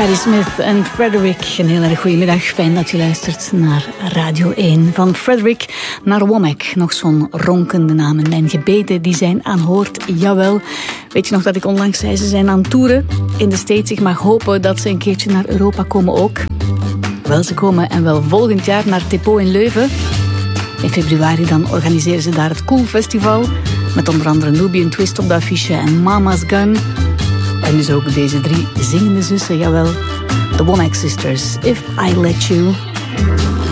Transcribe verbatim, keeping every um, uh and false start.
Patti Smith en Frederick. Een heel erg goedemiddag. Fijn dat je luistert naar Radio één. Van Frederick naar Womack. Nog zo'n ronkende naam. En mijn gebeden die zijn aanhoord. Jawel. Weet je nog dat ik onlangs zei, ze zijn aan toeren in de States. Ik mag hopen dat ze een keertje naar Europa komen ook. Wel, ze komen en wel volgend jaar naar Tepo in Leuven. In februari dan organiseren ze daar het Cool Festival. Met onder andere Nubian Twist op de affiche en Mama's Gun. En dus ook deze drie zingende zussen, jawel. The Womack Sisters, If I Let You.